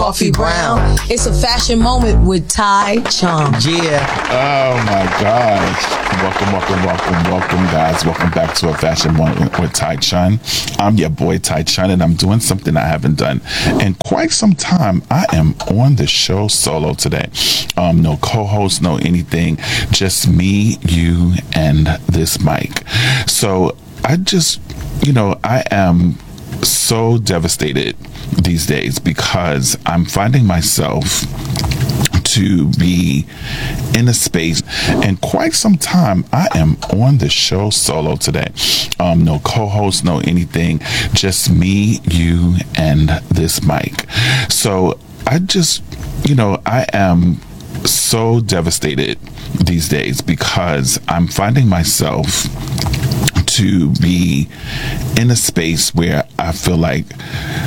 Coffee Brown. It's a fashion moment with Ty Chung. Yeah. Oh my gosh. Welcome, guys. Welcome back to A Fashion Moment with Ty Chun. I'm your boy Ty Chun, and I'm doing something I haven't done in quite some time. I am on the show solo today. No co-host, no anything. Just me, you, and this mic. So I just, I am so devastated these days because I'm finding myself to be in a space in quite some time. I am on the show solo today. No co-host, no anything, just me, you, and this mic. So I just, I am so devastated these days because I'm finding myself to be in a space where I feel like